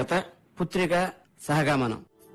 కథ పుత్రిక సహగమనం.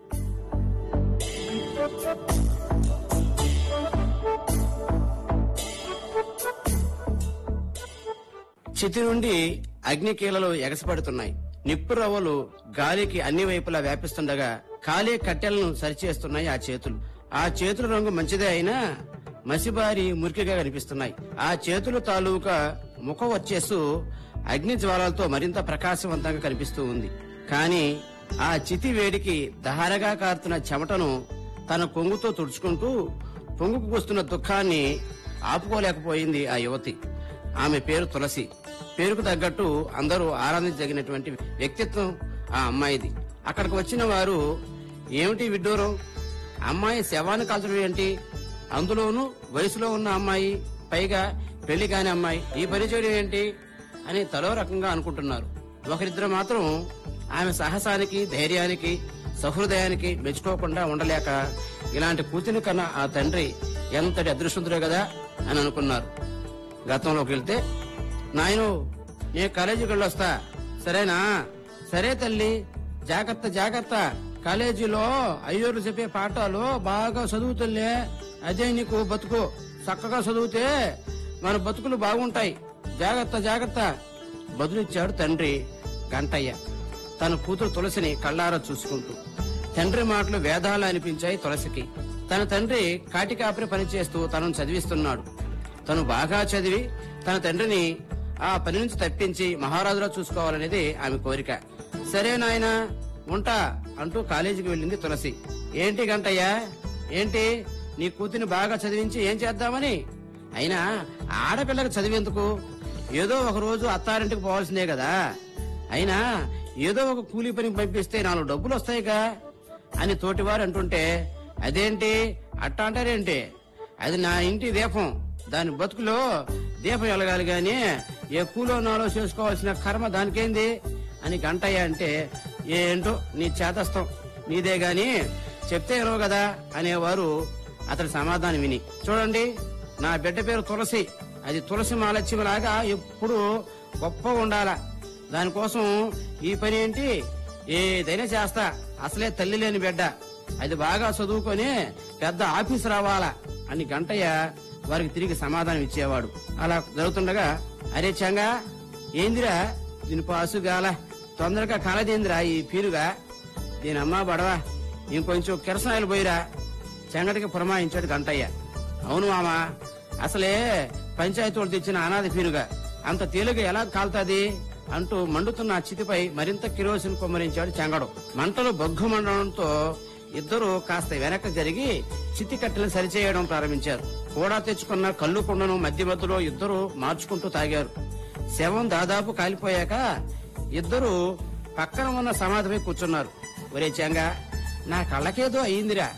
చితి నుండి అగ్నికీలలు ఎగసిపడుతున్నాయి. నిప్పు రవ్వలు గాలికి అన్ని వైపులా వ్యాపిస్తుండగా కాలే కట్టెలను సరిచేస్తున్నాయి ఆ చేతులు. ఆ చేతుల రంగు మంచిదే అయినా మసిబారి మురికిగా కనిపిస్తున్నాయి. ఆ చేతుల తాలూకా ముఖ వచ్చేసు అగ్ని జ్వాలలతో మరింత ప్రకాశవంతంగా కనిపిస్తూ ఉంది. కాని ఆ చితి వేడికి దహారగా కారుతున్న చెమటను తన కొంగుతో తుడుచుకుంటూ పొంగుకు వస్తున్న దుఃఖాన్ని ఆపుకోలేకపోయింది ఆ యువతి. ఆమె పేరు తులసి. పేరుకు తగ్గట్టు అందరూ ఆరాధించదగినటువంటి వ్యక్తిత్వం ఆ అమ్మాయిది. అక్కడికి వచ్చిన వారు, ఏమిటి విడ్డూరం, అమ్మాయి శవాన్ని కాల్చడం ఏంటి, అందులోనూ వయసులో ఉన్న అమ్మాయి, పైగా పెళ్లి కాని అమ్మాయి, ఈ పని చేయడం ఏంటి అని తలో రకంగా అనుకుంటున్నారు. ఒకరిద్దరు మాత్రం ఆమె సాహసానికి, ధైర్యానికి, సహృదయానికి మెచ్చుకోకుండా ఉండలేక, ఇలాంటి కూతుని కన్నా ఆ తండ్రి ఎంతటి అదృష్టవంతుడే కదా అని అనుకున్నారు. గతంలోకి వెళ్తే, నాయను నేను కాలేజీకి వెళ్ళొస్తా, సరేనా? సరే తల్లి, జాగ్రత్త జాగ్రత్త, కాలేజీలో అయ్యోరు చెప్పే పాఠాలు బాగా చదువుతులే, అదే నీకు బతుకు, చక్కగా చదివితే మన బతుకులు బాగుంటాయి, జాగ్రత్త జాగ్రత్త బదులిచ్చాడు తండ్రి గంటయ్య తన కూతురు తులసిని కళ్ళారా చూసుకుంటూ. తండ్రి మాటలు వేదాలు అనిపించాయి తులసికి. తన తండ్రి కాటికాపరి పనిచేస్తూ తనను చదివిస్తున్నాడు. తను బాగా చదివి తన తండ్రిని ఆ పని నుంచి తప్పించి మహారాజులా చూసుకోవాలనేది ఆమె కోరిక. సరే నాయనా ఉంటా అంటూ కాలేజీకి వెళ్ళింది తులసి. ఏంటి గంటయ్య, ఏంటి నీ కూతురిని బాగా చదివించి ఏం చేద్దామని? అయినా ఆడపిల్లకి చదివేందుకు, ఏదో ఒక రోజు అత్తారింటికి పోవాల్సిందే కదా, అయినా ఏదో ఒక కూలీ పనికి పంపిస్తే 4 డబ్బులు వస్తాయిగా అని తోటివారు అంటుంటే, అదేంటి అట్టా అంటారేంటి, అది నా ఇంటి దీపం, దాని బతుకులో దీపం వెలగాలి గాని ఏ కూలో నాలో చేసుకోవాల్సిన కర్మ దానికేంది అని గంటయ్య అంటే, ఏంటో నీ చేతస్థం నీదే గాని చెప్తే ఎరవు కదా అనేవారు అతడి సమాధానం విని. చూడండి, నా బిడ్డ పేరు తులసి, అది తులసి మాలక్ష్మిలాగా ఎప్పుడు గొప్ప ఉండాలా, దానికోసం ఈ పని ఏంటి, ఏదైనా చేస్తా, అసలే తల్లి లేని బిడ్డ, అది బాగా చదువుకొని పెద్ద ఆఫీసు రావాలా అని గంటయ్య వారికి తిరిగి సమాధానం ఇచ్చేవాడు. అలా జరుగుతుండగా, అరే చంగా, ఏందిరా దీని పాసుగాల, తొందరగా కాలదేందిరా ఈ పీరుగా, దీని అమ్మా బడవా, ఇంకొంచెం కిరసనాయలు పోయిరా చెంగటికి పురమాయించాడు గంటయ్య. అవును మామా, అసలే పంచాయతీ వాళ్ళు తెచ్చిన అనాథ పీరుగా అంత తేలిగా ఎలా కాల్తాది అంటూ మండుతున్న చితిపై మరింత కిరోసిన్ కుమ్మరించాడు చెంగడు. మంటలు బొగ్గు మండడంతో ఇద్దరు కాస్త వెనక్కి జరిగి చితి కట్టెలను సరిచేయడం ప్రారంభించారు. కూడా తెచ్చుకున్న కళ్ళు కుండను మధ్య మధ్యలో ఇద్దరు మార్చుకుంటూ తాగారు. శవం దాదాపు కాలిపోయాక ఇద్దరు పక్కన ఉన్న సమాధిపై కూర్చున్నారు. ఒరే చెంగా, నా కళ్ళకేదో అయిందిరా,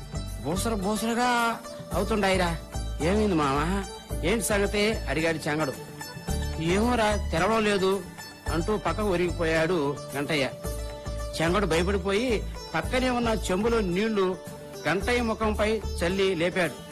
బూసర బూసరగా అవుతుండాయిరా, ఏమైంది మామా, ఏంటి సంగతి అడిగాడు చెంగడు. ఏమోరా తెరవడం లేదు అంటూ పక్కకు ఒరిగిపోయాడు గంటయ్య. చెంగడు భయపడిపోయి పక్కనే ఉన్న చెంబులో నీళ్లు గంటయ్య ముఖంపై చల్లి లేపాడు.